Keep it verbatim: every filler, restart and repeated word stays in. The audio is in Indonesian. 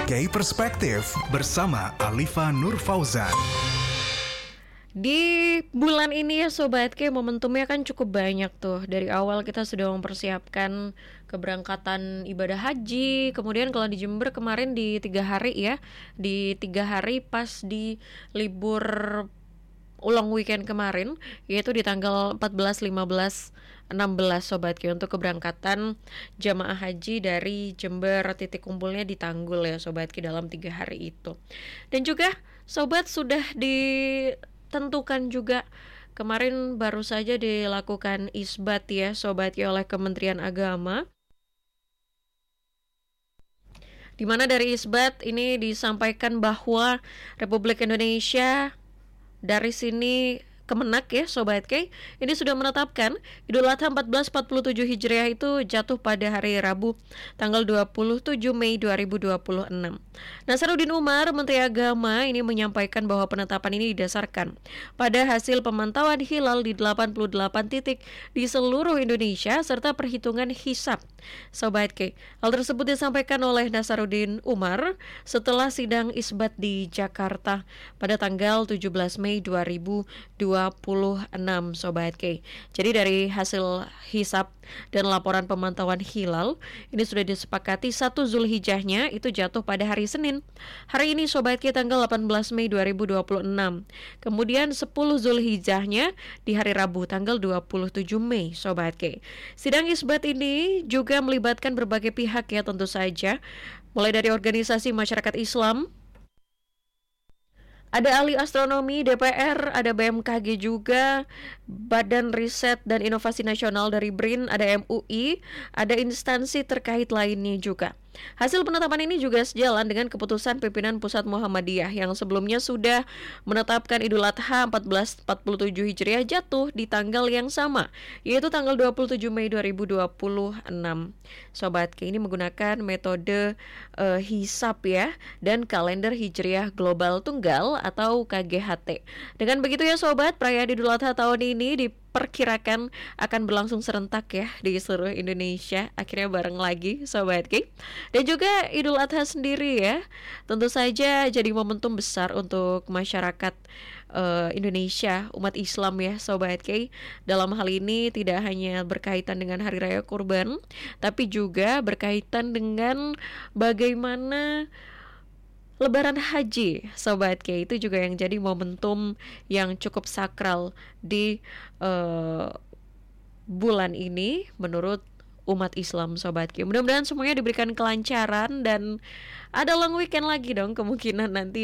K Perspektif bersama Alifa Nur Fauzan. Di bulan ini ya Sobat K, momentumnya kan cukup banyak tuh. Dari awal kita sudah mempersiapkan keberangkatan ibadah haji. Kemudian kalau di Jember kemarin di tiga hari ya, Di tiga hari pas di libur ulang weekend kemarin, yaitu di tanggal empat belas, lima belas, enam belas Sobat K, untuk keberangkatan jamaah haji dari Jember. Titik kumpulnya di Tanggul ya Sobat K dalam tiga hari itu. Dan juga Sobat sudah ditentukan juga, kemarin baru saja dilakukan isbat ya Sobat K oleh Kementerian Agama, di mana dari isbat ini disampaikan bahwa Republik Indonesia dari sini Kemenak ya Sobat K, ini sudah menetapkan Idul Adha seribu empat ratus empat puluh tujuh Hijriah itu jatuh pada hari Rabu tanggal dua puluh tujuh Mei dua ribu dua puluh enam. Nasaruddin Umar, Menteri Agama, ini menyampaikan bahwa penetapan ini didasarkan pada hasil pemantauan hilal di delapan puluh delapan titik di seluruh Indonesia serta perhitungan hisab. Sobat K, hal tersebut disampaikan oleh Nasaruddin Umar setelah sidang isbat di Jakarta pada tanggal tujuh belas Mei dua ribu dua puluh enam Sobat K. Jadi dari hasil hisab dan laporan pemantauan hilal ini sudah disepakati satu Zulhijjahnya itu jatuh pada hari Senin. Hari ini Sobat K tanggal delapan belas Mei dua ribu dua puluh enam. Kemudian sepuluh Zulhijjahnya di hari Rabu tanggal dua puluh tujuh Mei Sobat K. Sidang isbat ini juga melibatkan berbagai pihak ya tentu saja, mulai dari organisasi masyarakat Islam, ada ahli astronomi, D P R, ada B M K G juga, Badan Riset dan Inovasi Nasional dari B R I N, ada M U I, ada instansi terkait lainnya juga. Hasil penetapan ini juga sejalan dengan keputusan pimpinan Pusat Muhammadiyah yang sebelumnya sudah menetapkan Idul Adha seribu empat ratus empat puluh tujuh Hijriah jatuh di tanggal yang sama, yaitu tanggal dua puluh tujuh Mei dua ribu dua puluh enam. Sobat K, ini menggunakan metode uh, hisab ya dan kalender Hijriah Global Tunggal atau K G H T. Dengan begitu ya Sobat, perayaan Idul Adha tahun ini di perkirakan akan berlangsung serentak ya di seluruh Indonesia, akhirnya bareng lagi Sobat K. Dan juga Idul Adha sendiri ya, tentu saja jadi momentum besar untuk masyarakat uh, Indonesia, umat Islam ya Sobat K. Dalam hal ini tidak hanya berkaitan dengan Hari Raya Kurban, tapi juga berkaitan dengan bagaimana Lebaran Haji Sobat K, itu juga yang jadi momentum yang cukup sakral di uh, bulan ini menurut umat Islam Sobat K. Mudah-mudahan semuanya diberikan kelancaran dan ada long weekend lagi dong kemungkinan nanti